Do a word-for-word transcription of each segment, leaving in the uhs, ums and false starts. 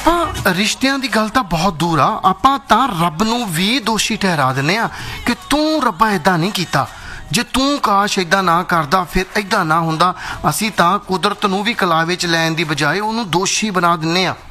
ਆਪਾਂ ਰਿਸ਼ਤਿਆਂ ਦੀ ਗੱਲ ਤਾਂ ਬਹੁਤ ਦੂਰ ਆ, ਆਪਾਂ ਤਾਂ ਰੱਬ ਨੂੰ ਵੀ ਦੋਸ਼ੀ ਠਹਿਰਾ ਦਿੰਦੇ ਆ ਕਿ ਤੂੰ ਰੱਬਾ ਇੱਦਾਂ ਨਹੀਂ ਕੀਤਾ, ਜੇ ਤੂੰ ਕਾਸ਼ ਇੱਦਾਂ ਨਾ ਕਰਦਾ ਫਿਰ ਇੱਦਾਂ ਨਾ ਹੁੰਦਾ। ਅਸੀਂ ਤਾਂ ਕੁਦਰਤ ਨੂੰ ਵੀ ਕਲਾਵੇ 'ਚ ਲੈਣ ਦੀ ਬਜਾਏ ਉਹਨੂੰ ਦੋਸ਼ੀ ਬਣਾ ਦਿੰਦੇ ਆ।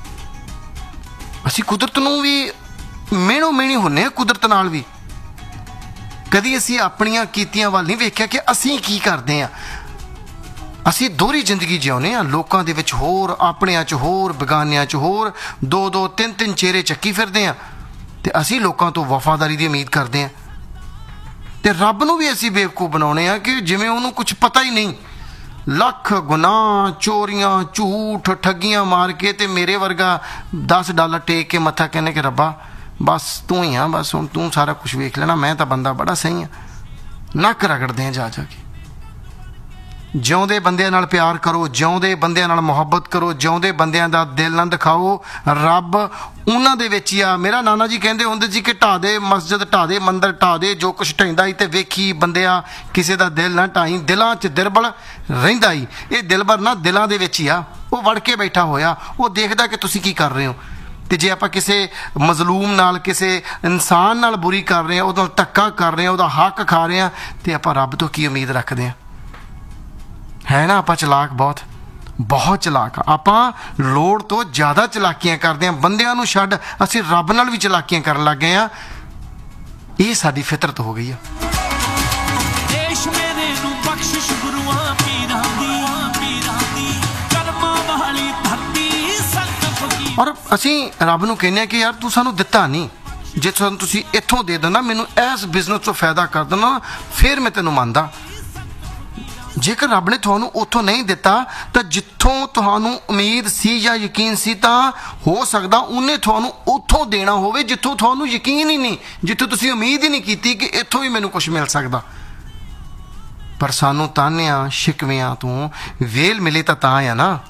ਅਸੀਂ ਕੁਦਰਤ ਨੂੰ ਵੀ ਮਿਹਣੋ ਮਿਹਣੀ ਹੁੰਦੇ ਆ, ਕੁਦਰਤ ਨਾਲ ਵੀ। ਕਦੀ ਅਸੀਂ ਆਪਣੀਆਂ ਕੀਤੀਆਂ ਵੱਲ ਨਹੀਂ ਵੇਖਿਆ ਕਿ ਅਸੀਂ ਕੀ ਕਰਦੇ ਹਾਂ। ਅਸੀਂ ਦੋਹਰੀ ਜ਼ਿੰਦਗੀ ਜਿਉਂਦੇ ਹਾਂ, ਲੋਕਾਂ ਦੇ ਵਿੱਚ ਹੋਰ, ਆਪਣਿਆਂ 'ਚ ਹੋਰ, ਬੇਗਾਨਿਆਂ 'ਚ ਹੋਰ, ਦੋ ਦੋ ਤਿੰਨ ਤਿੰਨ ਚਿਹਰੇ ਚੱਕੀ ਫਿਰਦੇ ਹਾਂ ਅਤੇ ਅਸੀਂ ਲੋਕਾਂ ਤੋਂ ਵਫਾਦਾਰੀ ਦੀ ਉਮੀਦ ਕਰਦੇ ਹਾਂ। ਅਤੇ ਰੱਬ ਨੂੰ ਵੀ ਅਸੀਂ ਬੇਵਕੂਫ ਬਣਾਉਂਦੇ ਹਾਂ ਕਿ ਜਿਵੇਂ ਉਹਨੂੰ ਕੁਛ ਪਤਾ ਹੀ ਨਹੀਂ। ਲੱਖ ਗੁਨਾਹ, ਚੋਰੀਆਂ, ਝੂਠ, ਠੱਗੀਆਂ ਮਾਰ ਕੇ ਅਤੇ ਮੇਰੇ ਵਰਗਾ ਦਸ ਡਾਲਰ ਟੇਕ ਕੇ ਮੱਥਾ ਕਹਿੰਦੇ ਕਿ ਰੱਬਾ ਬਸ ਤੂੰ ਹੀ ਆ, ਬਸ ਹੁਣ ਤੂੰ ਸਾਰਾ ਕੁਛ ਵੇਖ ਲੈਣਾ, ਮੈਂ ਤਾਂ ਬੰਦਾ ਬੜਾ ਸਹੀ ਹਾਂ। ਨੱਕ ਰਗੜਦੇ ਹਾਂ ਜਾ ਜਾ ਕੇ। ਜਿਉਂਦੇ ਬੰਦਿਆਂ ਨਾਲ ਪਿਆਰ ਕਰੋ, ਜਿਉਂਦੇ ਬੰਦਿਆਂ ਨਾਲ ਮੁਹੱਬਤ ਕਰੋ, ਜਿਉਂਦੇ ਬੰਦਿਆਂ ਦਾ ਦਿਲ ਨਾ ਦਿਖਾਓ। ਰੱਬ ਉਹਨਾਂ ਦੇ ਵਿੱਚ ਹੀ ਆ। ਮੇਰਾ ਨਾਨਾ ਜੀ ਕਹਿੰਦੇ ਹੁੰਦੇ ਸੀ ਕਿ ਢਾਹ ਦੇ ਮਸਜਿਦ, ਢਾਹ ਦੇ ਮੰਦਰ, ਢਾਹ ਦੇ ਜੋ ਕੁਛ ਢਹਿੰਦਾ ਸੀ, ਅਤੇ ਵੇਖੀ ਬੰਦਿਆ ਕਿਸੇ ਦਾ ਦਿਲ ਨਾ ਢਾਈ, ਦਿਲਾਂ 'ਚ ਦਿਰਬਲ ਰਹਿੰਦਾ ਹੀ। ਇਹ ਦਿਲਬਰ ਨਾ ਦਿਲਾਂ ਦੇ ਵਿੱਚ ਹੀ ਆ, ਉਹ ਵੜ ਕੇ ਬੈਠਾ ਹੋਇਆ, ਉਹ ਦੇਖਦਾ ਕਿ ਤੁਸੀਂ ਕੀ ਕਰ ਰਹੇ ਹੋ। ਅਤੇ ਜੇ ਆਪਾਂ ਕਿਸੇ ਮਜ਼ਲੂਮ ਨਾਲ, ਕਿਸੇ ਇਨਸਾਨ ਨਾਲ ਬੁਰੀ ਕਰ ਰਹੇ ਹਾਂ, ਉਹਦਾ ਧੱਕਾ ਕਰ ਰਹੇ ਹਾਂ, ਉਹਦਾ ਹੱਕ ਖਾ ਰਹੇ ਹਾਂ, ਅਤੇ ਆਪਾਂ ਰੱਬ ਤੋਂ ਕੀ ਉਮੀਦ ਰੱਖਦੇ ਹਾਂ। ਹੈ ਨਾ, ਆਪਾਂ ਚਲਾਕ ਬਹੁਤ ਬਹੁਤ ਚਲਾਕ ਆ। ਆਪਾਂ ਲੋੜ ਤੋਂ ਜ਼ਿਆਦਾ ਚਲਾਕੀਆਂ ਕਰਦੇ ਹਾਂ। ਬੰਦਿਆਂ ਨੂੰ ਛੱਡ ਅਸੀਂ ਰੱਬ ਨਾਲ ਵੀ ਚਲਾਕੀਆਂ ਕਰਨ ਲੱਗ ਗਏ ਹਾਂ। ਇਹ ਸਾਡੀ ਫਿਤਰਤ ਹੋ ਗਈ ਆ। ਦੇਸ਼ ਮੇਰੇ ਨੂੰ ਬਖਸ਼ਿਸ਼ ਗੁਰੂਆਂ ਪੀਰਾਂ ਦੀ, ਪੀਰਾਂ ਦੀ ਕਲਮਾਂ ਵਾਲੀ ਧਰਤੀ ਸੰਤ ਫਕੀਰ। ਔਰ ਅਸੀਂ ਰੱਬ ਨੂੰ ਕਹਿੰਦੇ ਹਾਂ ਕਿ ਯਾਰ ਤੂੰ ਸਾਨੂੰ ਦਿੱਤਾ ਨਹੀਂ, ਜੇ ਸਾਨੂੰ ਤੁਸੀਂ ਇੱਥੋਂ ਦੇ ਦਿੰਦਾ, ਮੈਨੂੰ ਇਸ ਬਿਜ਼ਨਸ ਤੋਂ ਫਾਇਦਾ ਕਰ ਦਿੰਦਾ, ਫਿਰ ਮੈਂ ਤੈਨੂੰ ਮੰਨਦਾ। ਜੇਕਰ ਰੱਬ ਨੇ ਤੁਹਾਨੂੰ ਉੱਥੋਂ ਨਹੀਂ ਦਿੱਤਾ ਤਾਂ ਜਿੱਥੋਂ ਤੁਹਾਨੂੰ ਉਮੀਦ ਸੀ ਜਾਂ ਯਕੀਨ ਸੀ, ਤਾਂ ਹੋ ਸਕਦਾ ਉਹਨੇ ਤੁਹਾਨੂੰ ਉੱਥੋਂ ਦੇਣਾ ਹੋਵੇ ਜਿੱਥੋਂ ਤੁਹਾਨੂੰ ਯਕੀਨ ਹੀ ਨਹੀਂ, ਜਿੱਥੋਂ ਤੁਸੀਂ ਉਮੀਦ ਹੀ ਨਹੀਂ ਕੀਤੀ ਕਿ ਇੱਥੋਂ ਵੀ ਮੈਨੂੰ ਕੁਛ ਮਿਲ ਸਕਦਾ। ਪਰ ਸਾਨੂੰ ਤਾਨਿਆਂ ਸ਼ਿਕਵਿਆਂ ਤੋਂ ਵੇਲ ਮਿਲੇ ਤਾਂ ਤਾਂ ਆ ਨਾ।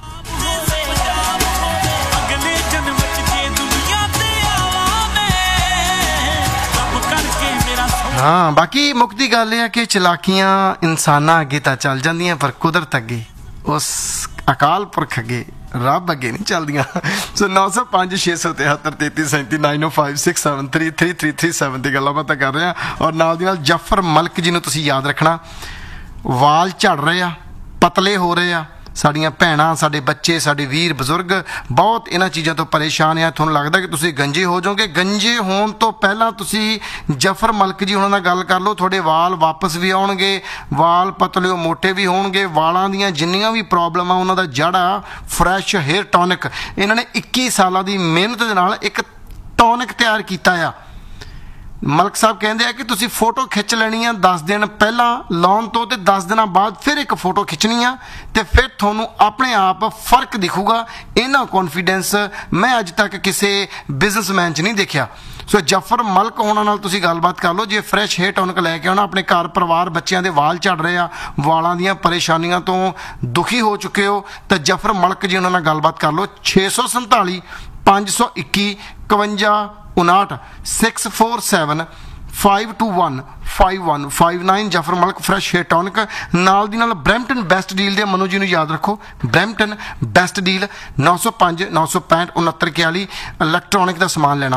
ਹਾਂ, ਬਾਕੀ ਮੁੱਕਦੀ ਗੱਲ ਇਹ ਹੈ ਕਿ ਚਲਾਕੀਆਂ ਇਨਸਾਨਾਂ ਅੱਗੇ ਤਾਂ ਚੱਲ ਜਾਂਦੀਆਂ, ਪਰ ਕੁਦਰਤ ਅੱਗੇ, ਉਸ ਅਕਾਲ ਪੁਰਖ ਅੱਗੇ, ਰੱਬ ਅੱਗੇ ਨਹੀਂ ਚੱਲਦੀਆਂ। ਸੋ ਨੌ ਸੌ ਪੰਜ ਛੇ ਸੌ ਤਿਹੱਤਰ ਤੇਤੀ ਸੈਂਤੀ ਨਾਈਨ ਓ five six seven three three three three seven ਦੀ ਗੱਲਾਂ ਬਾਤਾਂ ਕਰ ਰਹੇ ਹਾਂ। ਔਰ ਨਾਲ ਦੀ ਨਾਲ ਜਫਰ ਮਲਕ ਜੀ ਨੂੰ ਤੁਸੀਂ ਯਾਦ ਰੱਖਣਾ। ਵਾਲ ਝੜ ਰਹੇ ਆ, ਪਤਲੇ ਹੋ ਰਹੇ ਆ, ਸਾਡੀਆਂ ਭੈਣਾਂ, ਸਾਡੇ ਬੱਚੇ, ਸਾਡੇ ਵੀਰ ਬਜ਼ੁਰਗ ਬਹੁਤ ਇਹਨਾਂ ਚੀਜ਼ਾਂ ਤੋਂ ਪਰੇਸ਼ਾਨ ਆ। ਤੁਹਾਨੂੰ ਲੱਗਦਾ ਕਿ ਤੁਸੀਂ ਗੰਜੇ ਹੋ ਜਾਓਗੇ। ਗੰਜੇ ਹੋਣ ਤੋਂ ਪਹਿਲਾਂ ਤੁਸੀਂ ਜਫਰ ਮਲਕ ਜੀ ਉਹਨਾਂ ਨਾਲ ਗੱਲ ਕਰ ਲਓ, ਤੁਹਾਡੇ ਵਾਲ ਵਾਪਸ ਵੀ ਆਉਣਗੇ, ਵਾਲ ਪਤਲੇ ਮੋਟੇ ਵੀ ਹੋਣਗੇ। ਵਾਲਾਂ ਦੀਆਂ ਜਿੰਨੀਆਂ ਵੀ ਪ੍ਰੋਬਲਮ ਆ ਉਹਨਾਂ ਦਾ ਜੜ ਆ ਫਰੈਸ਼ ਹੇਅਰ ਟੋਨਿਕ। ਇਹਨਾਂ ਨੇ ਇੱਕੀ ਸਾਲਾਂ ਦੀ ਮਿਹਨਤ ਦੇ ਨਾਲ ਇੱਕ ਟੋਨਿਕ ਤਿਆਰ ਕੀਤਾ ਆ। ਮਲਕ ਸਾਹਿਬ ਕਹਿੰਦੇ ਆ ਕਿ ਤੁਸੀਂ ਫੋਟੋ ਖਿੱਚ ਲੈਣੀ ਆ ਦਸ ਦਿਨ ਪਹਿਲਾਂ ਲਾਉਣ ਤੋਂ, ਅਤੇ ਦਸ ਦਿਨਾਂ ਬਾਅਦ ਫਿਰ ਇੱਕ ਫੋਟੋ ਖਿੱਚਣੀ ਆ, ਅਤੇ ਫਿਰ ਤੁਹਾਨੂੰ ਆਪਣੇ ਆਪ ਫਰਕ ਦਿਖੂਗਾ। ਇਹਨਾਂ ਕੌਨਫੀਡੈਂਸ ਮੈਂ ਅੱਜ ਤੱਕ ਕਿਸੇ ਬਿਜ਼ਨਸਮੈਨ 'ਚ ਨਹੀਂ ਦੇਖਿਆ। ਸੋ ਜਫਰ ਮਲਕ ਹੋਣਾ ਨਾਲ ਤੁਸੀਂ ਗੱਲਬਾਤ ਕਰ ਲਓ। ਜੇ ਫਰੈਸ਼ ਹੇਅਰ ਟੋਨਿਕ ਲੈ ਕੇ ਆਉਣਾ, ਆਪਣੇ ਘਰ ਪਰਿਵਾਰ ਬੱਚਿਆਂ ਦੇ ਵਾਲ ਝੜ ਰਹੇ ਆ, ਵਾਲਾਂ ਦੀਆਂ ਪਰੇਸ਼ਾਨੀਆਂ ਤੋਂ ਦੁਖੀ ਹੋ ਚੁੱਕੇ ਹੋ, ਤਾਂ ਜਫਰ ਮਲਕ ਜੀ ਉਹਨਾਂ ਨਾਲ ਗੱਲਬਾਤ ਕਰ ਲਓ। ਛੇ ਸੌ ਸੰਤਾਲੀ ਪੰਜ ਸੌ ਇੱਕੀ ਇਕਵੰਜਾ ਉਨਾਹਠ six four seven five to one five one five nine. Zafar Malik fresh hair tonic. ਨਾਲ ਦੀ ਨਾਲ ਬਰੈਂਪਟਨ ਬੈਸਟ ਡੀਲ ਦੇ ਮਨੂ ਜੀ ਨੂੰ ਯਾਦ ਰੱਖੋ। ਬਰੈਂਪਟਨ ਬੈਸਟ ਡੀਲ ਨੌ ਸੌ ਪੰਜ ਨੌ ਸੌ ਪੈਂਹਠ ਉਣਹੱਤਰ ਇਕਤਾਲੀ। ਇਲੈਕਟ੍ਰੋਨਿਕ ਦਾ ਸਮਾਨ ਲੈਣਾ,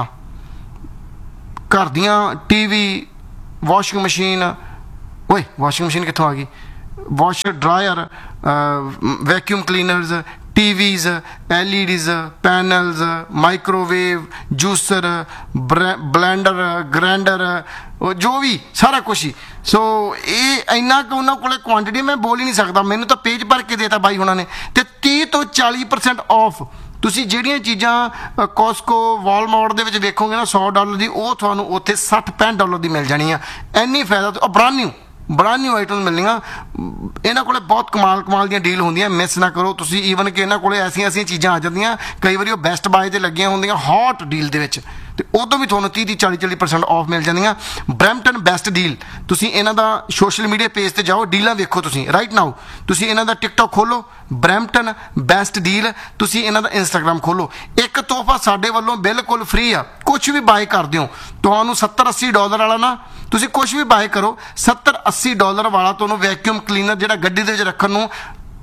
ਘਰ ਦੀਆਂ ਟੀ ਵੀ, ਵਾਸ਼ਿੰਗ ਮਸ਼ੀਨ, ਓਏ ਵਾਸ਼ਿੰਗ ਮਸ਼ੀਨ ਕਿੱਥੋਂ ਆ ਗਈ, washer dryer, vacuum ਕਲੀਨਰਜ਼, ਟੀਵੀਜ਼, L E D's, ਪੈਨਲਜ਼, microwave, juicer, blender, grinder, ਜੋ ਵੀ ਸਾਰਾ ਕੁਛ ਹੀ। ਸੋ ਇਹ ਇੰਨਾ ਕੁ ਉਹਨਾਂ ਕੋਲ ਕੁਆਂਟਿਟੀ ਮੈਂ ਬੋਲ ਹੀ ਨਹੀਂ ਸਕਦਾ। ਮੈਨੂੰ ਤਾਂ ਪੇਜ ਭਰ ਕੇ ਦੇਤਾ ਬਾਈ ਉਹਨਾਂ ਨੇ। ਅਤੇ ਤੀਹ ਤੋਂ ਚਾਲੀ ਪਰਸੈਂਟ ਆਫ ਤੁਸੀਂ ਜਿਹੜੀਆਂ ਚੀਜ਼ਾਂ ਕੋਸਕੋ, ਵਾਲਮਾਰਟ ਦੇ ਵਿੱਚ ਵੇਖੋਗੇ ਨਾ ਸੌ ਡਾਲਰ ਦੀ, ਉਹ ਤੁਹਾਨੂੰ ਉੱਥੇ ਸੱਠ ਪੈਂਹਠ ਡਾਲਰ ਦੀ ਮਿਲ ਜਾਣੀ ਆ। ਇੰਨੀ ਫਾਇਦਾ। Brand new brand new item ਮਿਲਣੀਆਂ ਇਹਨਾਂ ਕੋਲ। ਬਹੁਤ ਕਮਾਲ ਕਮਾਲ ਦੀਆਂ ਡੀਲ ਹੁੰਦੀਆਂ, ਮਿਸ ਨਾ ਕਰੋ ਤੁਸੀਂ। ਈਵਨ ਕਿ ਇਹਨਾਂ ਕੋਲ ਐਸੀਆਂ ਐਸੀਆਂ ਚੀਜ਼ਾਂ ਆ ਜਾਂਦੀਆਂ, ਕਈ ਵਾਰੀ ਉਹ ਬੈਸਟ ਬਾਏ 'ਤੇ ਲੱਗੀਆਂ ਹੁੰਦੀਆਂ ਹੌਟ ਡੀਲ ਦੇ ਵਿੱਚ, ਅਤੇ ਉਦੋਂ ਵੀ ਤੁਹਾਨੂੰ ਤੀਹ ਤੀਹ ਚਾਲੀ ਚਾਲੀ ਪਰਸੈਂਟ ਆਫ ਮਿਲ ਜਾਂਦੀਆਂ। Brampton best deal. ਤੁਸੀਂ ਇਹਨਾਂ ਦਾ ਸੋਸ਼ਲ ਮੀਡੀਆ ਪੇਜ 'ਤੇ ਜਾਓ, ਡੀਲਾਂ ਵੇਖੋ ਤੁਸੀਂ ਰਾਈਟ ਨਾਓ। ਤੁਸੀਂ ਇਹਨਾਂ ਦਾ ਟਿਕਟੋਕ ਖੋਲੋ, ਬਰੈਂਪਟਨ ਬੈਸਟ ਡੀਲ। ਤੁਸੀਂ ਇਹਨਾਂ ਦਾ ਇੰਸਟਾਗ੍ਰਾਮ ਖੋਲੋ। ਇੱਕ ਤੋਹਫਾ ਸਾਡੇ ਵੱਲੋਂ ਬਿਲਕੁਲ ਫ੍ਰੀ ਆ। ਕੁਛ ਵੀ ਬਾਏ ਕਰਦੇ ਹੋ, ਤੁਹਾਨੂੰ ਸੱਤਰ ਅੱਸੀ ਡਾਲਰ ਵਾਲਾ ਨਾ, ਤੁਸੀਂ ਕੁਛ ਵੀ ਬਾਏ ਕਰੋ, ਸੱਤਰ ਅੱਸੀ ਡਾਲਰ ਵਾਲਾ ਤੁਹਾਨੂੰ ਵੈਕਿਊਮ ਕਲੀਨਰ ਜਿਹੜਾ ਗੱਡੀ ਦੇ ਵਿੱਚ ਰੱਖਣ ਨੂੰ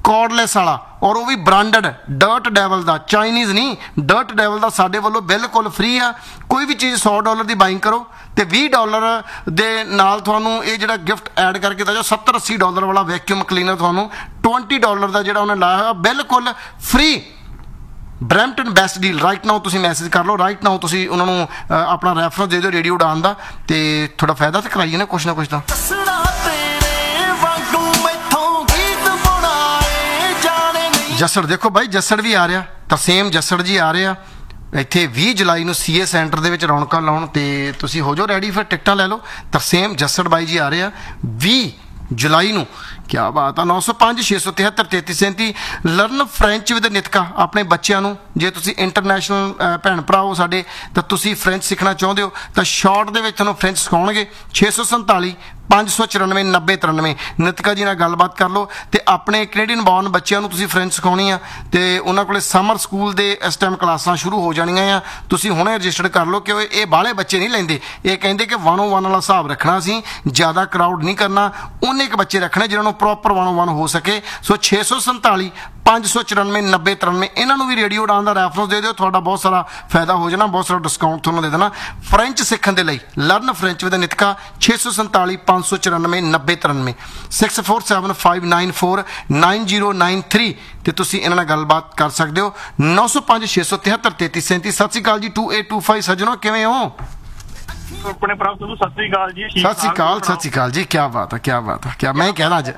ਕਾਰਡਲੈਸ ਵਾਲਾ, ਔਰ ਉਹ ਵੀ ਬ੍ਰਾਂਡਡ ਡਰਟ ਡੈਵਲ ਦਾ, ਚਾਈਨੀਜ਼ ਨਹੀਂ, ਡਰਟ ਡੈਵਲ ਦਾ ਸਾਡੇ ਵੱਲੋਂ ਬਿਲਕੁਲ ਫ੍ਰੀ ਆ। ਕੋਈ ਵੀ ਚੀਜ਼ ਸੌ ਡਾਲਰ ਦੀ ਬਾਇੰਗ ਕਰੋ ਤੇ ਵੀਹ ਡਾਲਰ ਦੇ ਨਾਲ ਤੁਹਾਨੂੰ ਇਹ ਜਿਹੜਾ ਗਿਫਟ ਐਡ ਕਰਕੇ ਦਿੱਤਾ ਜੋ ਸੱਤਰ ਅੱਸੀ ਡਾਲਰ ਵਾਲਾ ਵੈਕਿਊਮ ਕਲੀਨਰ ਤੁਹਾਨੂੰ ਵੀਹ ਡਾਲਰ ਦਾ ਜਿਹੜਾ ਉਹਨੇ ਲਾਇਆ ਹੋਇਆ ਬਿਲਕੁਲ free. Brampton best deal right now ਤੁਸੀਂ ਮੈਸੇਜ ਕਰ ਲਓ, ਰਾਈਟ ਨਾਓ ਤੁਸੀਂ ਉਹਨਾਂ ਨੂੰ ਅ, ਆਪਣਾ ਰੈਫਰੈਂਸ ਦੇ ਦਿਓ ਰੇਡੀਓ ਉਡਾਨ ਦਾ, ਤੇ ਥੋੜਾ ਫਾਇਦਾ ਤਾਂ ਕਰਾਈਏ ਨਾ ਕੁਛ ਨਾ ਕੁਛ ਤਾਂ। ਦੱਸਣਾ ਤੇਰੇ ਵਾਂਗੂ ਮੈਥੋਂ ਗੀਤ ਬਣਾਏ ਜਾਣੇ ਨਹੀਂ। ਜੱਸੜ ਦੇਖੋ ਬਾਈ, ਜੱਸੜ ਵੀ ਆ ਰਿਹਾ, ਤਰਸੇਮ ਜੱਸੜ ਜੀ ਆ ਰਹੇ ਆ ਇੱਥੇ ਵੀਹ ਜੁਲਾਈ ਨੂੰ ਸੀਏ ਸੈਂਟਰ ਦੇ ਵਿੱਚ ਰੌਣਕਾਂ ਲਾਉਣ, ਤੇ ਤੁਸੀਂ ਹੋ ਜਾਓ ਰੈਡੀ, ਫਿਰ ਟਿਕਟਾਂ ਲੈ ਲਓ। ਤਰਸੇਮ ਜੱਸੜ ਬਾਈ ਜੀ ਆ ਰਹੇ ਆ ਵੀਹ ਜੁਲਾਈ ਨੂੰ। ਕਿਆ ਬਾਤ ਆ। ਨੌ ਸੌ ਪੰਜ ਛੇ ਸੌ ਤਿਹੱਤਰ ਤੇਤੀ ਸੈਂਤੀ। Learn French with ਨਿਤਕਾ। ਆਪਣੇ ਬੱਚਿਆਂ ਨੂੰ ਜੇ ਤੁਸੀਂ ਇੰਟਰਨੈਸ਼ਨਲ ਭੈਣ ਭਰਾ ਹੋ ਸਾਡੇ ਤਾਂ ਤੁਸੀਂ ਫ੍ਰੈਂਚ ਸਿੱਖਣਾ ਚਾਹੁੰਦੇ ਹੋ ਤਾਂ ਸ਼ਾਰਟ ਦੇ ਵਿੱਚ ਤੁਹਾਨੂੰ ਫ੍ਰੈਂਚ ਸਿਖਾਉਣਗੇ। ਛੇ ਸੌ ਸੰਤਾਲੀ ਪੰਜ ਸੌ ਚੁਰਾਨਵੇਂ ਨੱਬੇ ਤਰਾਨਵੇਂ ਨਿਤਕਾ ਜੀ ਨਾਲ ਗੱਲਬਾਤ ਕਰ ਲਓ। ਤੇ ਆਪਣੇ ਕੈਨੇਡੀਅਨ ਬੌਰਨ ਬੱਚਿਆਂ ਨੂੰ ਤੁਸੀਂ ਫ੍ਰੈਂਚ ਸਿਖਾਉਣੀ ਆ ਤੇ ਉਹਨਾਂ ਕੋਲੇ ਸਮਰ ਸਕੂਲ ਦੇ ਇਸ ਟਾਈਮ ਕਲਾਸਾਂ ਸ਼ੁਰੂ ਹੋ ਜਾਣੀਆਂ ਆ। ਤੁਸੀਂ ਹੁਣੇ ਰਜਿਸਟਰ ਕਰ ਲਓ, ਕਿ ਇਹ ਬਾਹਲੇ ਬੱਚੇ ਨਹੀਂ ਲੈਂਦੇ। ਇਹ ਕਹਿੰਦੇ ਕਿ ਵਨ ਓ ਵਨ ਵਾਲਾ ਹਿਸਾਬ ਰੱਖਣਾ, ਅਸੀਂ ਜ਼ਿਆਦਾ ਕਰਾਊਡ ਨਹੀਂ ਕਰਨਾ, ਉਨੇ ਕੁ ਬੱਚੇ ਰੱਖਣੇ ਜਿਹਨਾਂ ਨੂੰ ਪ੍ਰੋਪਰ ਵਨ ਓ ਵਨ ਹੋ ਸਕੇ। ਸੋ ਛੇ ਸੌ ਸੰਤਾਲੀ ਪੰਜ ਸੌ ਚੁਰਾਨਵੇਂ ਨੱਬੇ ਤਰਾਨਵੇਂ ਇਹਨਾਂ ਨੂੰ ਵੀ ਰੇਡੀਓ ਉਡਾਨ ਦਾ ਰੈਫਰੈਂਸ ਦੇ ਦਿਓ, ਤੁਹਾਡਾ ਬਹੁਤ ਸਾਰਾ ਫਾਇਦਾ ਹੋ ਜਾਣਾ, ਬਹੁਤ ਸਾਰਾ ਡਿਸਕਾਊਂਟ ਤੁਹਾਨੂੰ ਦੇ ਦੇਣਾ ਫ੍ਰੈਂਚ ਸਿੱਖਣ ਦੇ ਲਈ। ਲਰਨ ਫ੍ਰੈਂਚ ਵਿਦ ਨਿਤਕਾ ਛੇ ਸੌ ਸੰਤਾਲੀ ਪੰਜ ਸੌ ਚੁਰਾਨਵੇਂ ਨੱਬੇ ਤਰਾਨਵੇਂ six four seven five nine four nine zero nine three ਤੇ ਤੁਸੀਂ ਇਹਨਾਂ ਨਾਲ ਗੱਲਬਾਤ ਕਰ ਸਕਦੇ ਹੋ। ਨੌ ਸੌ ਪੰਜ ਛੇ ਸੌ ਤਿਹੱਤਰ ਤੇਤੀ ਸੈਂਤੀ। ਸਤਿ ਸ਼੍ਰੀ ਅਕਾਲ ਜੀ ਟੂ ਏਟ ਟੂ ਫਾਈਵ ਸੱਜਣੋ, ਕਿਵੇਂ ਹੋ? ਆਪਣੇ ਭਰਾ ਤੁਹਾਨੂੰ ਸਤਿ ਸ੍ਰੀ ਅਕਾਲ ਜੀ। ਸਤਿ ਸ਼੍ਰੀ ਅਕਾਲ, ਸਤਿ ਸ਼੍ਰੀ ਅਕਾਲ ਜੀ। ਕੀ ਬਾਤ ਹੈ, ਕੀ ਬਾਤ ਹੈ, ਕੀ ਮੈਂ ਕਹਿਣਾ ਅੱਜ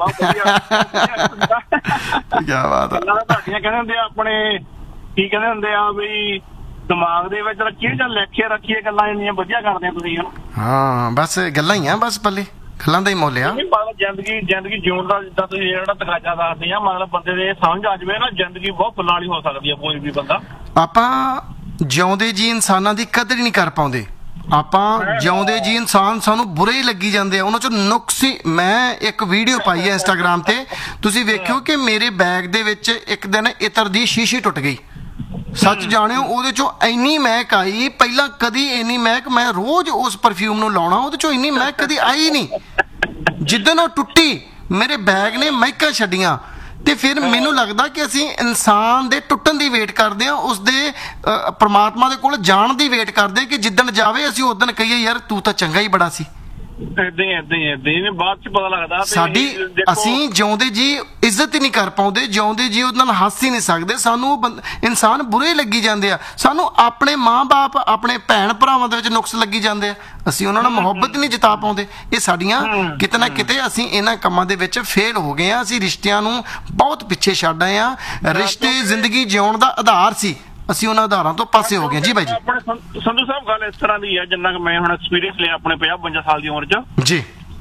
ਕੀ ਬਾਤ ਹੈ। ਗੱਲਾਂ ਤੁਹਾਡੀਆਂ ਕਹਿੰਦੇ ਹੁੰਦੇ ਆ ਆਪਣੇ, ਕੀ ਕਹਿੰਦੇ ਹੁੰਦੇ ਆ ਵੀ ਦਿਮਾਗ ਦੇ ਵਿੱਚ ਰੱਖੀਏ ਜਾਂ ਲਿਖੇ ਰੱਖੀਏ, ਗੱਲਾਂ ਇੰਨੀਆਂ ਵਧੀਆ ਕਰਦੇ ਆ ਤੁਸੀਂ। ਹਾਂ ਬਸ ਗੱਲਾਂ ਹੀ ਆ, ਬਸ ਪੱਲੇ ਗੱਲਾਂ ਦਾ ਹੀ ਮੁੱਲ ਆ। ਜ਼ਿੰਦਗੀ ਜ਼ਿੰਦਗੀ ਜਿਉਣ ਦਾ ਜਿੱਦਾਂ ਤੁਸੀਂ ਜਿਹੜਾ ਤਕਾਜ਼ਾ ਦੱਸਦੇ ਆ, ਮਤਲਬ ਬੰਦੇ ਦੇ ਸਮਝ ਆ ਜਾਵੇ ਨਾ, ਜ਼ਿੰਦਗੀ ਬਹੁਤ ਫੁੱਲਾਂ ਵਾਲੀ ਹੋ ਸਕਦੀ ਆ ਕੋਈ ਵੀ ਬੰਦਾ। ਆਪਾਂ ਜਿਉਂਦੇ ਜੀ ਇਨਸਾਨਾਂ ਦੀ ਕਦਰ ਹੀ ਨਹੀਂ ਕਰ ਪਾਉਂਦੇ। ਆਪਾਂ ਜਿਉਂਦੇ ਜੀ ਇਨਸਾਨ ਸਾਨੂੰ ਬੁਰੇ ਹੀ ਲੱਗੀ ਜਾਂਦੇ ਆ, ਉਹਨਾਂ ਚੋਂ ਨੁਕਸ ਹੀ। ਮੈਂ ਇੱਕ ਵੀਡੀਓ ਪਾਈ ਹੈ ਇੰਸਟਾਗ੍ਰਾਮ ਤੇ, ਤੁਸੀਂ ਵੇਖਿਓ ਕਿ ਮੇਰੇ ਬੈਗ ਦੇ ਵਿੱਚ ਇੱਕ ਦਿਨ ਇਤਰ ਦੀ ਸ਼ੀਸ਼ੀ ਟੁੱਟ ਗਈ। ਸੱਚ ਜਾਣਿਓ ਉਹਦੇ ਚੋਂ ਇੰਨੀ ਮਹਿਕ ਆਈ, ਪਹਿਲਾਂ ਕਦੀ ਇੰਨੀ ਮਹਿਕ, ਮੈਂ ਰੋਜ਼ ਉਸ ਪਰਫਿਊਮ ਨੂੰ ਲਾਉਣਾ, ਉਹਦੇ ਚੋਂ ਇੰਨੀ ਮਹਿਕ ਕਦੀ ਆਈ ਨਹੀਂ। ਜਿੱਦਣ ਉਹ ਟੁੱਟੀ ਮੇਰੇ ਬੈਗ ਨੇ ਮਹਿਕਾਂ ਛੱਡੀਆਂ। ਤੇ ਫਿਰ ਮੈਨੂੰ ਲੱਗਦਾ ਕਿ ਅਸੀਂ ਇਨਸਾਨ ਦੇ ਟੁੱਟਣ ਦੀ ਵੇਟ ਕਰਦੇ ਹਾਂ, ਉਸਦੇ ਪ੍ਰਮਾਤਮਾ ਦੇ ਕੋਲ ਜਾਣ ਦੀ ਵੇਟ ਕਰਦੇ ਕਿ ਜਿੱਦਣ ਜਾਵੇ ਅਸੀਂ ਉਦਣ ਕਹੀਏ ਯਾਰ ਤੂੰ ਤਾਂ ਚੰਗਾ ਹੀ ਬੜਾ ਸੀ। ਏਦਾਂ ਹੀ ਏਦਾਂ ਹੀ ਏਦਾਂ ਹੀ ਬਾਅਦ ਚ ਪਤਾ ਲੱਗਦਾ। ਸਾਡੀ ਅਸੀਂ ਜਿਉਂਦੇ ਜੀ ਇੱਜ਼ਤ ਹੀ ਨਹੀਂ ਕਰ ਪਾਉਂਦੇ, ਜਿਉਂਦੇ ਜੀ ਉਹਦੇ ਨਾਲ ਹੱਸ ਹੀ ਨਹੀਂ ਸਕਦੇ। ਸਾਨੂੰ ਇਨਸਾਨ ਬੁਰੇ ਲੱਗੀ ਜਾਂਦੇ ਆ, ਸਾਨੂੰ ਆਪਣੇ ਮਾਂ-ਬਾਪ ਆਪਣੇ ਭੈਣ ਭਰਾਵਾਂ ਦੇ ਵਿੱਚ ਨੁਕਸ ਲੱਗੀ ਜਾਂਦੇ ਆ, ਅਸੀਂ ਉਹਨਾਂ ਨਾਲ ਮੁਹੱਬਤ ਨਹੀਂ ਜਿਤਾ ਪਾਉਂਦੇ। ਇਹ ਸਾਡੀਆਂ ਕਿਤੇ ਨਾ ਕਿਤੇ ਅਸੀਂ ਇਹਨਾਂ ਕੰਮਾਂ ਦੇ ਵਿੱਚ ਫੇਲ ਹੋ ਗਏ ਆ। ਅਸੀਂ ਰਿਸ਼ਤਿਆਂ ਨੂੰ ਬਹੁਤ ਪਿੱਛੇ ਛੱਡ ਆਏ ਆ। ਰਿਸ਼ਤੇ ਜ਼ਿੰਦਗੀ ਜਿਉਣ ਦਾ ਆਧਾਰ ਸੀ, ਅਸੀਂ ਉਹਨਾਂ ਆਧਾਰਾਂ ਤੋਂ ਪਾਸੇ ਹੋ ਗਏ। ਜੀ ਬਾਈ ਜੀ। ਆਪਣੇ ਸੰਧੂ ਸਾਹਿਬ ਗੱਲ ਇਸ ਤਰ੍ਹਾਂ ਦੀ ਹੈ, ਜਿੰਨਾ ਕਿ ਮੈਂ ਹੁਣ ਐਕਸਪੀਰੀਅੰਸ ਲਿਆ ਆਪਣੇ ਪੰਜਾਹ ਬਵੰਜਾ ਸਾਲ ਦੀ ਉਮਰ 'ਚ, ਜੀ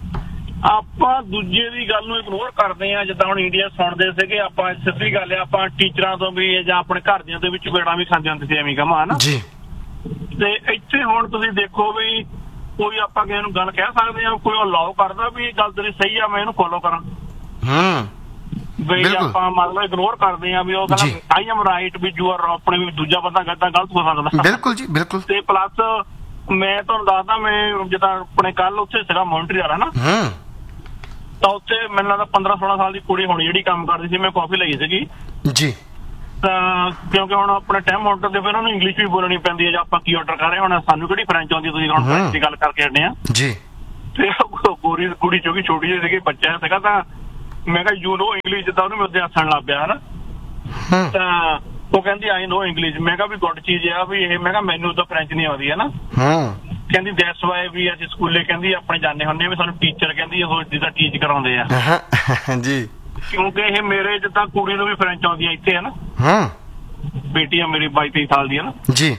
ਆਪਾਂ ਦੂਜੇ ਦੀ ਗੱਲ ਨੂੰ ਇਗਨੋਰ ਕਰਦੇ ਆ। ਜਿੱਦਾਂ ਹੁਣ ਇੰਡੀਆ ਸੁਣਦੇ ਸੀਗੇ, ਆਪਾਂ ਸਿੱਧੀ ਗੱਲ ਹੈ, ਆਪਾਂ ਟੀਚਰਾਂ ਤੋਂ ਵੀ ਜਾਂ ਆਪਣੇ ਘਰਦਿਆਂ ਦੇ ਵਿੱਚ ਬੇੜਾ ਵੀ ਖਾਂਦੇ ਹੁੰਦੇ ਸੀ ਐਵੇਂ ਕਮਾ ਹਨਾ ਜੀ। ਤੇ ਇੱਥੇ ਹੁਣ ਤੁਸੀਂ ਦੇਖੋ ਵੀ ਕੋਈ ਆਪਾਂ ਕਿਸੇ ਨੂੰ ਗੱਲ ਕਹਿ ਸਕਦੇ ਆ, ਕੋਈ ਅਲਾਓ ਕਰਦਾ ਵੀ ਇਹ ਗੱਲ ਤੇਰੀ ਸਹੀ ਆ, ਮੈਂ ਇਹਨੂੰ ਫੋਲੋ ਕਰਾਂ। ਹੂੰ ਵੀ ਆਪਾਂ ਮਤਲਬ ਇਗਨੋਰ ਕਰਦੇ ਆ ਵੀ ਉਹ ਕਹਿੰਦਾ I am right we you are, ਆਪਣੇ ਵੀ ਦੂਜਾ ਬੰਦਾ ਕਹਿੰਦਾ ਗਲਤ ਹੋ ਸਕਦਾ। ਬਿਲਕੁਲ ਜੀ ਬਿਲਕੁਲ। ਤੇ ਪਲੱਸ ਮੈਂ ਤੁਹਾਨੂੰ ਦੱਸਦਾ, ਮੈਂ ਜਿੱਦਾਂ ਆਪਣੇ ਕੱਲ ਉੱਥੇ ਸੀਗਾ ਮੌਂਟਰੀਅਲ ਹਨਾ, ਹੂੰ ਤਾਂ ਉੱਥੇ ਮੈਨੂੰ ਲੱਗਦਾ ਪੰਦਰਾਂ ਸੋਲਾਂ ਸਾਲ ਦੀ ਕੁੜੀ ਹੋਣੀ ਜਿਹੜੀ ਕੰਮ ਕਰਦੀ ਸੀ, ਮੈਂ ਕਾਫੀ ਲਈ ਸੀਗੀ ਜੀ। ਤਾਂ ਕਿਉਂਕਿ ਹੁਣ ਆਪਣੇ ਟਾਈਮ ਆਰਡਰ ਦੇ ਫਿਰ ਉਹਨੂੰ ਇੰਗਲਿਸ਼ ਵੀ ਬੋਲਣੀ ਪੈਂਦੀ ਹੈ, ਜਾਂ ਆਪਾਂ ਕੀ ਆਰਡਰ ਕਰ ਰਹੇ ਹੁਣ, ਸਾਨੂੰ ਕਿਹੜੀ ਫਰੈਂਚ ਆਉਂਦੀ, ਤੁਸੀਂ ਹੁਣ ਫਰੈਂਚ ਦੀ ਗੱਲ ਕਰਕੇ ਹਟੇ ਆ ਜੀ। ਤੇ ਗੋਰੀ ਕੁੜੀ ਚੋਂ ਛੋਟੀ ਜਿਹੀ ਸੀਗੀ, ਬੱਚਾ ਸੀਗਾ, ਤਾਂ ਮੈਂ ਕਿਹਾ ਯੂ ਨੋ ਇੰਗਲਿਸ਼, ਜਿੱਦਾਂ ਉਹਨੂੰ ਮੇਰੇ ਹੱਸਣ ਲੱਗ ਪਿਆ ਹਨਾ। ਤਾਂ ਉਹ ਕਹਿੰਦੀ ਆਈ ਨੋ ਇੰਗਲਿਸ਼। ਮੈਂ ਕਿਹਾ ਵੀ ਗੁੱਡ ਚੀਜ਼ ਆ ਵੀ ਇਹ, ਮੈਂ ਕਿਹਾ ਮੈਨੂੰ ਤਾਂ ਫਰੈਂਚ ਨਹੀਂ ਆਉਂਦੀ ਹੈ ਨਾ। ਕਹਿੰਦੀ ਦੈਟਸ ਵਾਈ ਵੀ ਅਸੀਂ ਸਕੂਲੇ ਕਹਿੰਦੀ ਆਪਣੇ ਜਾਂਦੇ ਹੁੰਦੇ ਵੀ ਸਾਨੂੰ ਟੀਚਰ ਕਹਿੰਦੀ ਉਹ ਜਿੱਦਾਂ ਟੀਚ ਕਰਾਉਂਦੇ ਆ ਜੀ, ਕਿਉਂਕਿ ਇਹ ਮੇਰੇ ਜਿੱਦਾਂ ਕੁੜੀ ਨੂੰ ਵੀ ਫਰੈਂਚ ਆਉਂਦੀ ਆ ਇੱਥੇ ਹਨਾ। ਹਾਂ ਬੇਟੀ ਆ ਮੇਰੀ ਬਾਈ ਤੇਈ ਸਾਲ ਦੀ ਹੈ ਨਾ ਜੀ,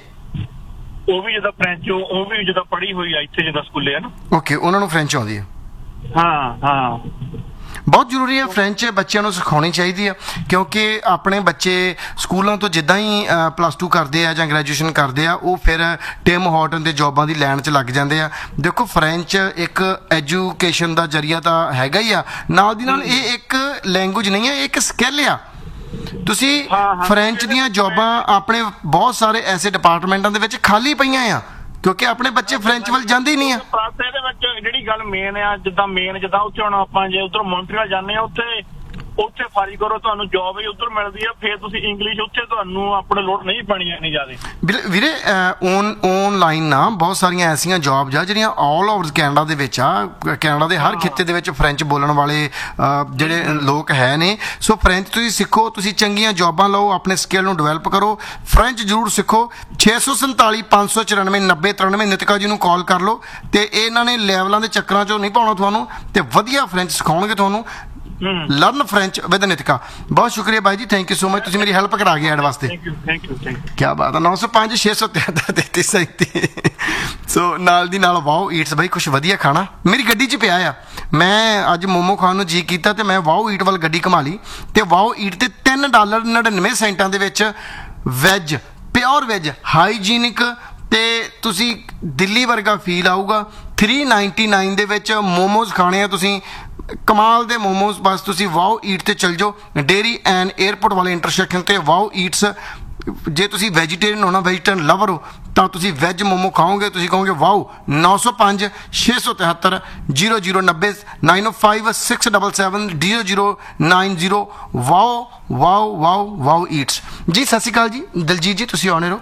ਉਹ ਵੀ ਜਿੱਦਾਂ ਫਰੈਂਚ, ਉਹ ਵੀ ਜਿੱਦਾਂ ਪੜ੍ਹੀ ਹੋਈ ਆ ਇੱਥੇ ਜਿੱਦਾਂ ਸਕੂਲੇ ਹੈ ਨਾ। ਓਕੇ, ਉਹਨਾਂ ਨੂੰ ਫਰੈਂਚ ਆਉਂਦੀ ਹੈ। ਹਾਂ ਹਾਂ, ਬਹੁਤ ਜ਼ਰੂਰੀ ਹੈ ਫਰੈਂਚ, ਬੱਚਿਆਂ ਨੂੰ ਸਿਖਾਉਣੀ ਚਾਹੀਦੀ ਆ, ਕਿਉਂਕਿ ਆਪਣੇ ਬੱਚੇ ਸਕੂਲਾਂ ਤੋਂ ਜਿੱਦਾਂ ਹੀ ਪਲੱਸ ਟੂ ਕਰਦੇ ਆ ਜਾਂ ਗ੍ਰੈਜੂਏਸ਼ਨ ਕਰਦੇ ਆ, ਉਹ ਫਿਰ ਟਿਮ ਹਾਰਟਨ ਦੇ ਜੋਬਾਂ ਦੀ ਲਾਈਨ 'ਚ ਲੱਗ ਜਾਂਦੇ ਆ। ਦੇਖੋ ਫਰੈਂਚ ਇੱਕ ਐਜੂਕੇਸ਼ਨ ਦਾ ਜ਼ਰੀਆ ਤਾਂ ਹੈਗਾ ਹੀ ਆ, ਨਾਲ ਦੀ ਨਾਲ ਇਹ ਇੱਕ ਲੈਂਗੁਏਜ ਨਹੀਂ ਹੈ, ਇਹ ਇੱਕ ਸਕਿੱਲ ਆ। ਤੁਸੀਂ ਫਰੈਂਚ ਦੀਆਂ ਜੋਬਾਂ ਆਪਣੇ ਬਹੁਤ ਸਾਰੇ ਐਸੇ ਡਿਪਾਰਟਮੈਂਟਾਂ ਦੇ ਵਿੱਚ ਖਾਲੀ ਪਈਆਂ ਆ, ਕਿਉਂਕਿ ਆਪਣੇ ਬੱਚੇ ਫਰੈਂਚ ਵੱਲ ਜਾਂਦੇ ਹੀ ਨਹੀਂ ਆ। ਇਹਦੇ ਵਿੱਚ ਜਿਹੜੀ ਗੱਲ ਮੇਨ ਆ, ਜਿੱਦਾਂ ਮੇਨ ਜਿੱਦਾਂ ਉੱਥੇ ਹੁਣ ਆਪਾਂ ਜੇ ਉਧਰ ਮੌਂਟਰੀਅਲ ਜਾਂਦੇ ਆ, ਉੱਥੇ ਉੱਥੇ ਫਾਰੀ ਕਰੋ, ਤੁਹਾਨੂੰ ਜੌਬ ਹੀ ਉੱਧਰ ਮਿਲਦੀ ਆ, ਫਿਰ ਤੁਸੀਂ ਇੰਗਲਿਸ਼ ਉੱਥੇ ਤੁਹਾਨੂੰ ਆਪਣੇ ਲੋੜ ਨਹੀਂ ਪੈਣੀ ਇੰਨੀ ਜ਼ਿਆਦਾ। ਵੀਰੇ ਔਨ ਆਨਲਾਈਨ ਨਾ ਬਹੁਤ ਸਾਰੀਆਂ ਐਸੀਆਂ ਜੌਬਸ ਆ ਜਿਹੜੀਆਂ ਆਲ ਓਵਰ ਕੈਨੇਡਾ ਦੇ ਵਿੱਚ ਆ। ਕੈਨੇਡਾ ਦੇ ਹਰ ਖਿੱਤੇ ਦੇ ਵਿੱਚ ਫ੍ਰੈਂਚ ਬੋਲਣ ਵਾਲੇ ਜਿਹੜੇ ਲੋਕ ਹੈ ਨੇ। ਸੋ ਫ੍ਰੈਂਚ ਤੁਸੀਂ ਸਿੱਖੋ, ਤੁਸੀਂ ਚੰਗੀਆਂ ਜੌਬਾਂ ਲਓ, ਆਪਣੇ ਸਕਿੱਲ ਨੂੰ ਡਿਵੈਲਪ ਕਰੋ, ਫ੍ਰੈਂਚ ਜ਼ਰੂਰ ਸਿੱਖੋ। ਛੇ ਸੌ ਸੰਤਾਲੀ ਪੰਜ ਸੌ ਚੁਰਾਨਵੇਂ ਨੱਬੇ ਤਰਾਨਵੇਂ ਨਿਤਿਕਾ ਜੀ ਨੂੰ ਕਾਲ ਕਰ ਲਓ, ਤੇ ਇਹਨਾਂ ਨੇ ਲੈਵਲਾਂ ਦੇ ਚੱਕਰਾਂ 'ਚੋਂ ਨਹੀਂ ਪਾਉਣਾ ਤੁਹਾਨੂੰ, ਤੇ ਵਧੀਆ ਫ੍ਰੈਂਚ ਸਿਖਾਉਣਗੇ ਤੁਹਾਨੂੰ। Learn French with Nitika. ਬਹੁਤ ਸ਼ੁਕਰੀਆ ਬਾਈ ਜੀ, ਥੈਂਕ ਯੂ ਸੋ ਮਚ, ਤੁਸੀਂ ਮੇਰੀ ਹੈਲਪ ਕਰਾ ਗਏ ਐਡ ਵਾਸਤੇ। Thank you thank you thank you. ਕਿਆ ਬਾਤ ਹੈ। ਨੌ ਸੌ ਪੰਜ ਛੇ ਸੌ ਤਿਹੱਤਰ ਤੇਤੀ ਸੈਂਤੀ। ਸੋ ਨਾਲ ਦੀ ਨਾਲ ਵਾਓ ਈਟਸ ਬਾਈ ਕੁਛ ਵਧੀਆ ਖਾਣਾ ਮੇਰੀ ਗੱਡੀ 'ਚ ਪਿਆ ਆ। ਮੈਂ ਅੱਜ ਮੋਮੋ ਖਾਣ ਨੂੰ ਜੀ ਕੀਤਾ ਤੇ ਮੈਂ ਵਾਓ ਈਟ ਵੱਲ ਗੱਡੀ ਘੁਮਾ ਲਈ, ਤੇ ਵਾਓ ਈਟ ਤੇ ਤਿੰਨ ਡਾਲਰ ਨੜਿਨਵੇਂ ਸੈਂਟਾਂ ਦੇ ਵਿੱਚ ਵੈਜ, ਪਿਓਰ ਵੈਜ, ਹਾਈਜੀਨਿਕ, ਤੇ ਤੁਸੀਂ ਦਿੱਲੀ ਵਰਗਾ ਫੀਲ ਆਊਗਾ। ਥ੍ਰੀ ਨਾਈਨਟੀ ਨਾਈਨ ਦੇ ਵਿੱਚ ਮੋਮੋਜ਼ ਖਾਣੇ ਆ ਤੁਸੀਂ, ਕਮਾਲ ਦੇ ਮੋਮੋਜ਼। ਬਸ ਤੁਸੀਂ ਵਾਓ ਈਟ ਤੇ ਚਲ ਜਾਓ, ਡੇਰੀ ਐਂਡ ਏਅਰਪੋਰਟ ਵਾਲੇ ਇੰਟਰਸੈਕਸ਼ਨ ਤੇ ਵਾਓ ਈਟਸ। ਜੇ ਤੁਸੀਂ ਵੈਜੀਟੇਰੀਅਨ ਹੋ ਨਾ, ਵੈਜੀਟੇਰੀਅਨ ਲਵਰ ਹੋ, ਤਾਂ ਤੁਸੀਂ ਵੈਜ ਮੋਮੋ ਖਾਓਗੇ, ਤੁਸੀਂ ਕਹੋਗੇ ਵਾਓ। ਨੌ ਸੌ ਪੰਜ ਛੇ ਸੌ ਤਿਹੱਤਰ ਜੀਰੋ ਜੀਰੋ ਨੱਬੇ ਨਾਈਨ ਓ five six double seven zero zero nine zero. Wow wow wow wow Eats ਜੀ। ਸਤਿ ਸ਼੍ਰੀ ਅਕਾਲ ਜੀ ਦਲਜੀਤ ਜੀ, ਤੁਸੀਂ ਆਉਣੇ ਰਹੋ।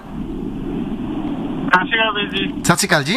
ਸਤਿ ਸ਼੍ਰੀ ਅਕਾਲ ਜੀ। ਸਤਿ ਸ਼੍ਰੀ ਅਕਾਲ ਜੀ।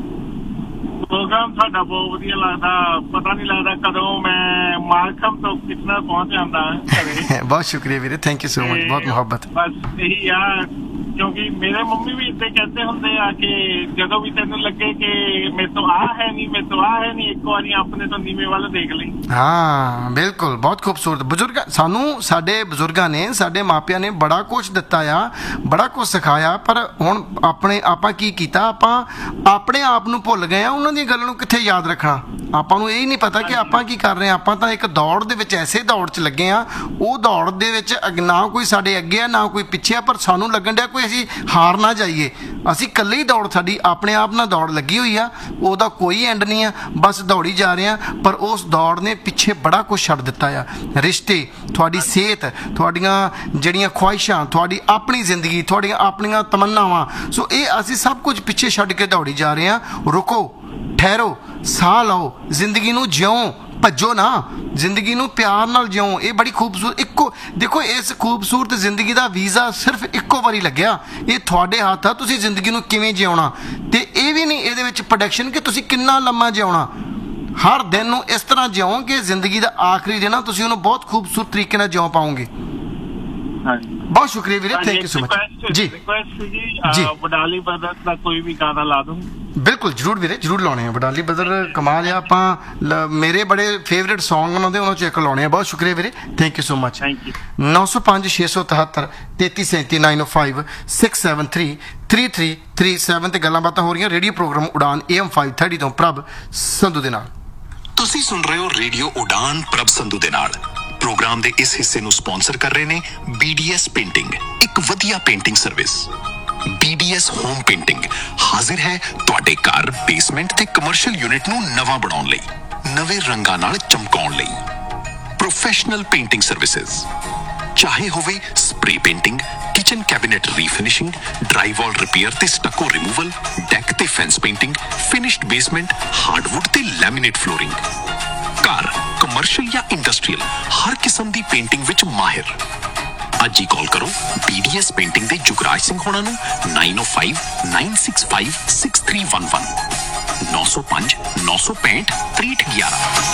ਪ੍ਰੋਗਰਾਮ ਤੁਹਾਡਾ ਬਹੁਤ ਵਧੀਆ ਲੱਗਦਾ, ਪਤਾ ਨਹੀਂ ਲੱਗਦਾ ਕਦੋਂ ਮੈਂ ਮਾਲਕਮ ਤੋਂ ਕਿਤਨਾ ਪਹੁੰਚ ਜਾਂਦਾ ਘਰੇ। ਬਹੁਤ ਸ਼ੁਕਰੀਆ ਵੀਰੇ, ਥੈਂਕ ਯੂ ਸੋ ਮਚ, ਬਹੁਤ ਮੁਹੱਬਤ। ਬਸ ਇਹੀ ਆ, ਕਿਉਂਕਿ ਮੇਰੇ ਮੰਮੀ ਵੀ ਇੱਥੇ ਕਹਿੰਦੇ ਹੁੰਦੇ ਆ ਕਿ ਜਦੋਂ ਵੀ ਤੈਨੂੰ ਲੱਗੇ ਕਿ ਮੇਰੇ ਤੋਂ ਆ ਹੈ ਨਹੀਂ, ਮੇਰੇ ਤੋਂ ਆ ਹੈ ਨਹੀਂ, ਇੱਕ ਵਾਰੀ ਆਪਣੇ ਤੋਂ ਨੀਵੇਂ ਵੱਲ ਦੇਖ ਲਈ। ਹਾਂ ਬਿਲਕੁਲ, ਬਹੁਤ ਖੂਬਸੂਰਤ। ਬਜ਼ੁਰਗ ਸਾਨੂੰ, ਸਾਡੇ ਬਜ਼ੁਰਗਾਂ ਨੇ, ਸਾਡੇ ਮਾਪਿਆਂ ਨੇ ਬੜਾ ਕੁਛ ਦਿੱਤਾ ਆ, ਬੜਾ ਕੁਛ ਸਿਖਾਇਆ, ਪਰ ਹੁਣ ਆਪਣੇ ਆਪਾਂ ਕੀ ਕੀਤਾ, ਆਪਾਂ ਆਪਣੇ ਆਪ ਨੂੰ ਭੁੱਲ ਗਏ ਆ। ਉਹਨਾਂ ਦੀਆਂ ਗੱਲਾਂ ਨੂੰ ਕਿੱਥੇ ਯਾਦ ਰੱਖਣਾ। ਆਪਾਂ ਨੂੰ ਇਹ ਨਹੀਂ ਪਤਾ ਕਿ ਆਪਾਂ ਕੀ ਕਰ ਰਹੇ ਹਾਂ। ਆਪਾਂ ਤਾਂ ਇੱਕ ਦੌੜ ਦੇ ਵਿੱਚ, ਐਸੇ ਦੌੜ 'ਚ ਲੱਗੇ ਆ, ਉਹ ਦੌੜ ਦੇ ਵਿੱਚ ਨਾ ਕੋਈ ਸਾਡੇ ਅੱਗੇ ਆ ਨਾ ਕੋਈ ਪਿੱਛੇ ਆ, ਪਰ ਸਾਨੂੰ ਲੱਗਣ ਡਿਆ ਕੋਈ ਅਸੀਂ ਹਾਰ ਨਾ ਜਾਈਏ। ਅਸੀਂ ਇਕੱਲੇ ਹੀ ਦੌੜ, ਸਾਡੀ ਆਪਣੇ ਆਪ ਨਾਲ ਦੌੜ ਲੱਗੀ ਹੋਈ ਆ, ਉਹਦਾ ਕੋਈ ਐਂਡ ਨਹੀਂ ਆ, ਬਸ ਦੌੜੀ ਜਾ ਰਹੇ ਆ। ਪਰ ਉਸ ਦੌੜ ਨੇ ਪਿੱਛੇ ਬੜਾ ਕੁਛ ਛੱਡ ਦਿੱਤਾ ਆ। ਰਿਸ਼ਤੇ, ਤੁਹਾਡੀ ਸਿਹਤ, ਤੁਹਾਡੀਆਂ ਜਿਹੜੀਆਂ ਖੁਆਇਸ਼ਾਂ, ਤੁਹਾਡੀ ਆਪਣੀ ਜ਼ਿੰਦਗੀ, ਤੁਹਾਡੀਆਂ ਆਪਣੀਆਂ ਤਮੰਨਾਵਾਂ, ਸੋ ਇਹ ਅਸੀਂ ਸਭ ਕੁਝ ਪਿੱਛੇ ਛੱਡ ਕੇ ਦੌੜੀ ਜਾ ਰਹੇ ਆ। ਰੁਕੋ, ਠਹਿਰੋ, ਸਾਹ ਲਓ, ਜ਼ਿੰਦਗੀ ਨੂੰ ਜਿਉਂ, ਭੱਜੋ ਨਾ, ਜ਼ਿੰਦਗੀ ਨੂੰ ਪਿਆਰ ਨਾਲ ਜਿਉਂ। ਇਹ ਬੜੀ ਖੂਬਸੂਰਤ, ਇੱਕੋ ਦੇਖੋ, ਇਸ ਖੂਬਸੂਰਤ ਜ਼ਿੰਦਗੀ ਦਾ ਵੀਜ਼ਾ ਸਿਰਫ ਇੱਕੋ ਵਾਰੀ ਲੱਗਿਆ। ਇਹ ਤੁਹਾਡੇ ਹੱਥ ਆ, ਤੁਸੀਂ ਜ਼ਿੰਦਗੀ ਨੂੰ ਕਿਵੇਂ ਜਿਉਣਾ। ਤੇ ਇਹ ਵੀ ਨਹੀਂ ਇਹਦੇ ਵਿੱਚ ਪ੍ਰੋਡਕਸ਼ਨ ਕਿ ਤੁਸੀਂ ਕਿੰਨਾ ਲੰਮਾ ਜਿਉਣਾ। ਹਰ ਦਿਨ ਨੂੰ ਇਸ ਤਰ੍ਹਾਂ ਜਿਉਂ ਕਿ ਜ਼ਿੰਦਗੀ ਦਾ ਆਖਰੀ ਦਿਨ ਆ, ਤੁਸੀਂ ਉਹਨੂੰ ਬਹੁਤ ਖੂਬਸੂਰਤ ਤਰੀਕੇ ਨਾਲ ਜਿਉਂ ਪਾਓਗੇ। ਬਹੁਤ ਸ਼ੁਕਰੀਆ ਵੀਰੇ, ਥੈਂਕ ਯੂ ਸੋ ਮਚ ਜੀ। ਜੀ ਵਡਾਲੀ ਬ੍ਰਦਰ ਦਾ ਕੋਈ ਵੀ ਗਾਣਾ ਲਾ ਦੂੰ। ਬਿਲਕੁਲ ਜ਼ਰੂਰ ਵੀਰੇ, ਜ਼ਰੂਰ ਲਾਉਣੇ ਆ। ਵਡਾਲੀ ਬ੍ਰਦਰ ਕਮਾਲ ਆ। ਆਪਾਂ ਮੇਰੇ ਬੜੇ ਫੇਵਰੇਟ ਸੌਂਗ ਉਹਨਾਂ ਦੇ, ਉਹਨਾਂ 'ਚ ਇੱਕ ਲਾਉਣੇ ਆ। ਬਹੁਤ ਸ਼ੁਕਰੀਆ ਵੀਰੇ, ਥੈਂਕ ਯੂ ਸੋ ਮਚ। ਨੌ ਸੌ ਪੰਜ ਛੇ ਸੌ ਤਿਹੱਤਰ ਤੇਤੀ ਸੈਂਤੀ ਨਾਈਨ ਓ five six seven three three three three seven ਤੇ ਗੱਲਾਂ ਬਾਤਾਂ ਹੋ ਰਹੀਆਂ radio programme Udaan A M five thirty ਤੋਂ ਪ੍ਰਭ ਸੰਧੂ ਦੇ ਨਾਲ। ਤੁਸੀਂ ਸੁਣ ਰਹੇ ਹੋ ਰੇਡੀਓ ਉਡਾਨ ਪ੍ਰਭ ਸੰਧੂ ਦੇ ਨਾਲ। ਪ੍ਰੋਗਰਾਮ ਦੇ ਇਸ ਹਿੱਸੇ ਨੂੰ ਸਪਾਂਸਰ ਕਰ ਰਹੇ ਨੇ ਬੀ ਡੀ ਐਸ ਪੇਂਟਿੰਗ, ਇੱਕ ਵਧੀਆ painting service. B D S home painting ਹਾਜ਼ਰ ਹੈ ਤੁਹਾਡੇ ਘਰ, ਬੇਸਮੈਂਟ ਤੇ ਕਮਰਸ਼ੀਅਲ ਯੂਨਿਟ ਨੂੰ ਨਵਾਂ ਬਣਾਉਣ ਲਈ, ਨਵੇਂ ਰੰਗਾਂ ਨਾਲ ਚਮਕਾਉਣ ਲਈ। ਪ੍ਰੋਫੈਸ਼ਨਲ ਪੇਂਟਿੰਗ ਸਰਵਿਸਿਜ਼, ਚਾਹੇ ਹੋਵੇ spray painting, kitchen cabinet ਰੀਫਿਨਿਸ਼ਿੰਗ, ਡਰਾਈਵਾਲ repair ਤੇ ਸਟੱਕੋ ਰਿਮੂਵਲ, ਡੈਕ ਤੇ fence painting, finished basement, hardwood ਤੇ ਲੈਮੀਨੇਟ ਫਲੋਰਿੰਗ। ਘਰ, ਕਮਰਸ਼ੀਅਲ ਜਾਂ ਇੰਡਸਟਰੀਅਲ, ਹਰ ਕਿਸਮ ਦੀ ਪੇਂਟਿੰਗ ਵਿੱਚ ਮਾਹਿਰ। ਅੱਜ ਹੀ ਕਾਲ ਕਰੋ ਬੀ ਡੀ ਐਸ ਪੇਂਟਿੰਗ ਦੇ ਜੁਗਰਾਜ ਸਿੰਘ ਹੋਣਾ ਨੂੰ ਨਾਈਨ ਓ five nine six five six three one one. ਨੌ ਸੌ ਪੰਜ ਨੌ ਸੌ ਪੈਂਹਠ ਤ੍ਰੇਹਠ ਗਿਆਰਾਂ।